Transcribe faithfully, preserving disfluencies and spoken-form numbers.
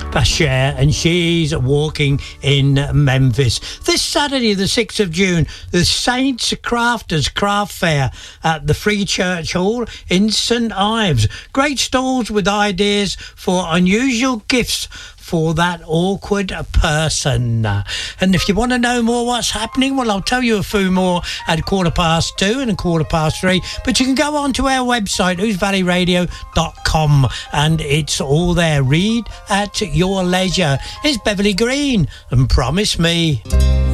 Bashir, and she's walking in Memphis. This Saturday, the sixth of June, the Saints Crafters Craft Fair at the Free Church Hall in St Ives. Great stalls with ideas for unusual gifts for that awkward person. And if you want to know more what's happening, well, I'll tell you a few more at quarter past two and a quarter past three. But you can go on to our website, who's valley radio dot com, and it's all there. Read at your leisure. It's Beverly Green, and Promise Me.